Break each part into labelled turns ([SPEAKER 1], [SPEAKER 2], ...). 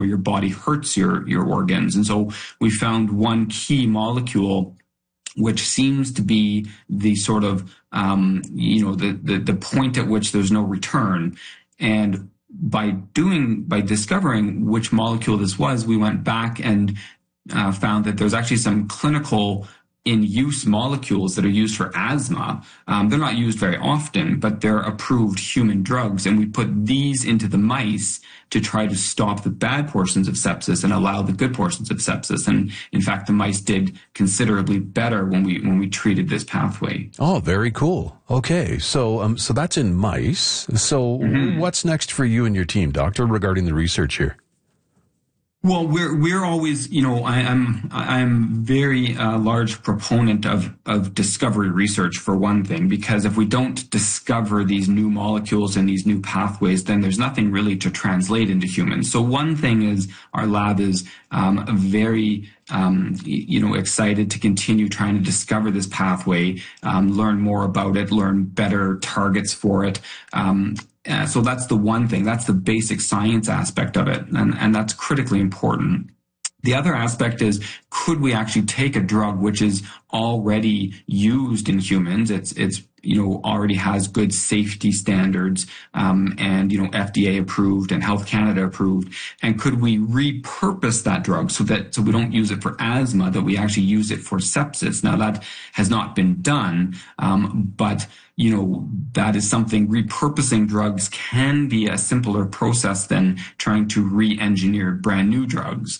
[SPEAKER 1] your body hurts your organs. And so we found one key molecule which seems to be the sort of, the point at which there's no return. And by discovering which molecule this was, we went back and found that there's actually some clinical in-use molecules that are used for asthma. They're not used very often, but they're approved human drugs. And we put these into the mice to try to stop the bad portions of sepsis and allow the good portions of sepsis. And in fact, the mice did considerably better when we treated this pathway.
[SPEAKER 2] Oh, very cool. Okay, so that's in mice. So what's next for you and your team, Doctor, regarding the research here?
[SPEAKER 1] Well, we're always, I'm very large proponent of discovery research, for one thing, because if we don't discover these new molecules and these new pathways, then there's nothing really to translate into humans. So one thing is our lab is very excited to continue trying to discover this pathway, learn more about it, learn better targets for it. So that's the one thing. That's the basic science aspect of it, and that's critically important. The other aspect is, could we actually take a drug which is already used in humans? It's already has good safety standards, and FDA approved and Health Canada approved. And could we repurpose that drug so we don't use it for asthma, that we actually use it for sepsis? Now that has not been done, but that is something. Repurposing drugs can be a simpler process than trying to re-engineer brand new drugs.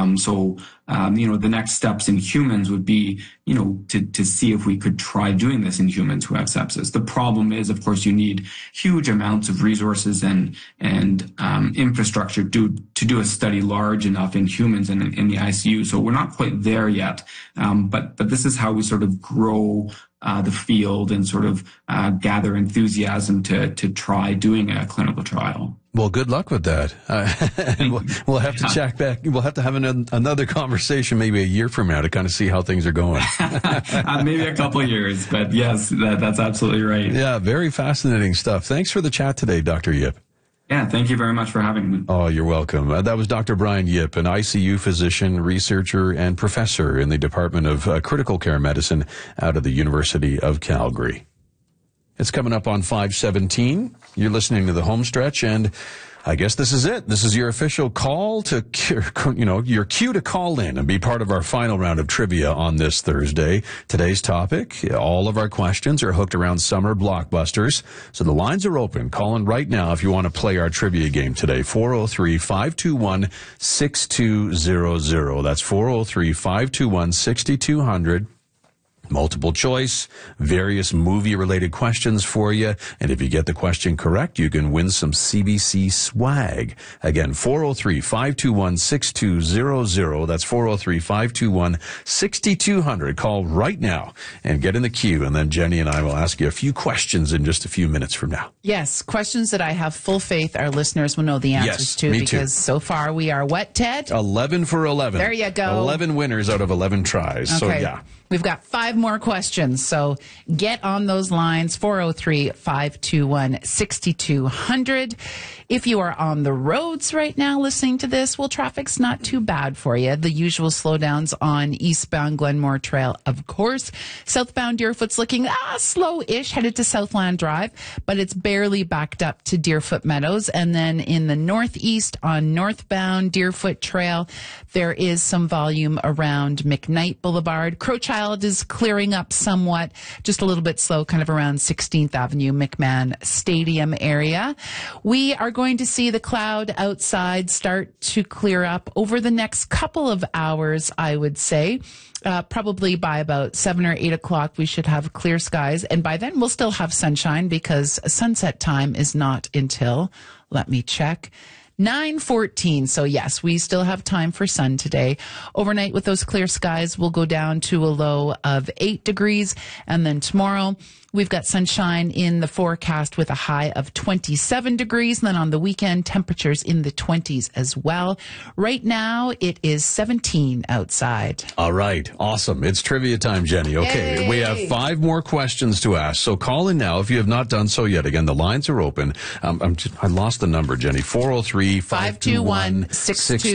[SPEAKER 1] The next steps in humans would be, to see if we could try doing this in humans who have sepsis. The problem is, of course, you need huge amounts of resources and infrastructure to do a study large enough in humans and in the ICU. So we're not quite there yet. But this is how we sort of grow the field and sort of gather enthusiasm to try doing a clinical trial.
[SPEAKER 2] Well, good luck with that. And we'll have to check back. We'll have to have another conversation maybe a year from now to kind of see how things are going.
[SPEAKER 1] Maybe a couple of years, but yes, that's absolutely right.
[SPEAKER 2] Yeah, very fascinating stuff. Thanks for the chat today, Dr. Yip.
[SPEAKER 1] Yeah, thank you very much for having me.
[SPEAKER 2] Oh, you're welcome. That was Dr. Brian Yip, an ICU physician, researcher, and professor in the Department of Critical Care Medicine out of the University of Calgary. It's coming up on 5:17. You're listening to The Homestretch, and I guess this is it. This is your official call to, your cue to call in and be part of our final round of trivia on this Thursday. Today's topic, all of our questions are hooked around summer blockbusters. So the lines are open. Call in right now if you want to play our trivia game today. 403-521-6200. That's 403-521-6200. Multiple choice, various movie-related questions for you. And if you get the question correct, you can win some CBC swag. Again, 403-521-6200. That's 403-521-6200. Call right now and get in the queue. And then Jenny and I will ask you a few questions in just a few minutes from now.
[SPEAKER 3] Yes, questions that I have full faith our listeners will know the answers to.
[SPEAKER 2] Me
[SPEAKER 3] because
[SPEAKER 2] too.
[SPEAKER 3] So far we are what, Ted?
[SPEAKER 2] 11 for 11.
[SPEAKER 3] There you go.
[SPEAKER 2] 11 winners out of 11 tries.
[SPEAKER 3] Okay.
[SPEAKER 2] So, yeah.
[SPEAKER 3] We've got 5 more questions, so get on those lines, 403-521-6200. If you are on the roads right now listening to this, well, traffic's not too bad for you. The usual slowdowns on eastbound Glenmore Trail, of course. Southbound Deerfoot's looking slow-ish, headed to Southland Drive, but it's barely backed up to Deerfoot Meadows. And then in the northeast on northbound Deerfoot Trail, there is some volume around McKnight Boulevard. Crowchild is clearing up somewhat, just a little bit slow, kind of around 16th Avenue, McMahon Stadium area. We are going to see the cloud outside start to clear up over the next couple of hours, I would say. Probably by about 7 or 8 o'clock, we should have clear skies. And by then, we'll still have sunshine because sunset time is not until, let me check, 9:14. So yes, we still have time for sun today. Overnight with those clear skies, we'll go down to a low of 8 degrees. And then tomorrow, we've got sunshine in the forecast with a high of 27 degrees. And then on the weekend, temperatures in the 20s as well. Right now, it is 17 outside.
[SPEAKER 2] All right. Awesome. It's trivia time, Jenny. Okay.
[SPEAKER 3] Yay.
[SPEAKER 2] We have 5 more questions to ask. So call in now if you have not done so yet. Again, the lines are open. I lost the number, Jenny. 403-521-6200.